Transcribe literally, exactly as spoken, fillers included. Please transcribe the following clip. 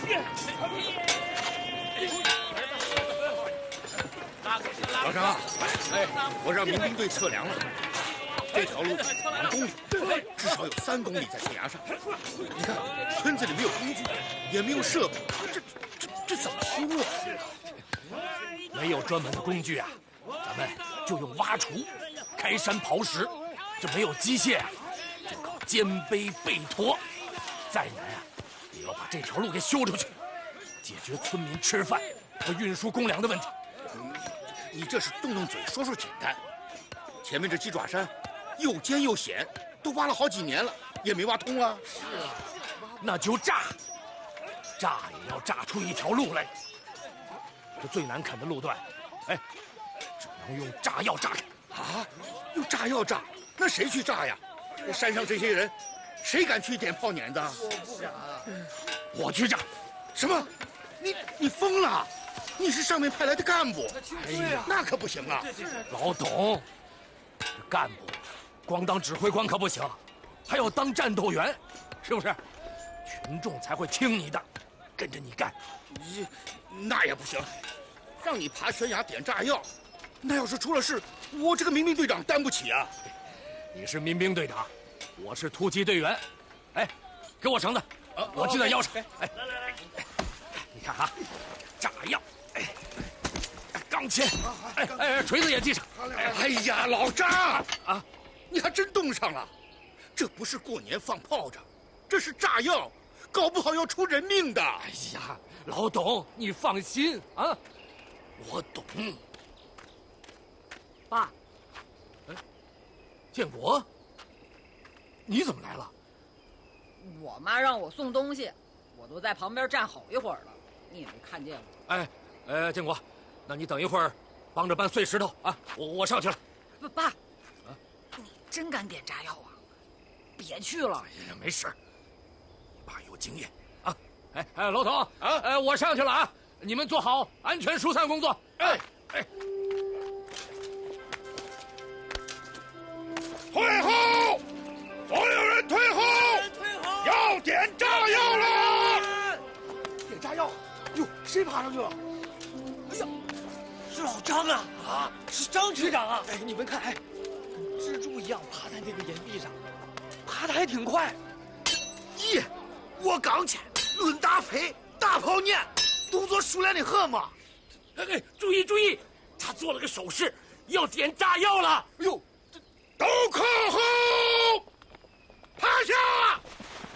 老张，哎，我让民兵队测量了，这条路两公里，至少有三公里在悬崖上。你看，村子里没有工具，也没有设备，这这这怎么修啊？ 没有专门的工具啊，咱们就用挖锄、开山刨石。这没有机械啊，就靠肩背背驮。再难啊，也要把这条路给修出去，解决村民吃饭和运输公粮的问题。 你这是动动嘴说说简单，前面这鸡爪山又尖又险，都挖了好几年了，也没挖通啊。 是啊，那就炸，炸也要炸出一条路来。这最难啃的路段，哎，只能用炸药炸开。 啊，用炸药炸？那谁去炸呀？山上这些人，谁敢去点炮碾子？ 我不敢。 我去炸。 什么？你你疯了？你是上面派来的干部， 哎呀， 那可不行啊！ 老董，这干部光当指挥官可不行，还要当战斗员，是不是？群众才会听你的，跟着你干。 你那也不行，让你爬悬崖点炸药，那要是出了事，我这个民兵队长担不起啊！ 你是民兵队长，我是突击队员。哎，给我绳子，我系在腰上。哎，来来来，你看啊，炸药。钢钎，哎哎，锤子也系上。 哎呀，老张啊，你还真动上了！这不是过年放炮仗，这是炸药，搞不好要出人命的。 哎呀，老董，你放心啊，我懂。 爸， 哎，建国，你怎么来了？ 我妈让我送东西，我都在旁边站好一会儿了，你也没看见我。 哎，呃，建国。那你等一会儿，帮着搬碎石头啊！我我上去了。 爸爸，啊，你真敢点炸药啊？别去了。 哎呀，没事，你爸有经验啊！哎哎，老董啊，哎，我上去了啊！你们做好安全疏散工作。哎哎， 退后！所有人退后！ 退后！ 要点炸药了！ 点炸药！哟，谁爬上去了？哎呀！是老张啊！啊，是张局长啊！哎，你们看，哎，跟蜘蛛一样爬在那个岩壁上，爬得还挺快。 咦，我刚去，论打飞，大炮念，动作熟练的很嘛。 哎哎，注意注意，他做了个手势，要点炸药了。 哎呦，都靠后！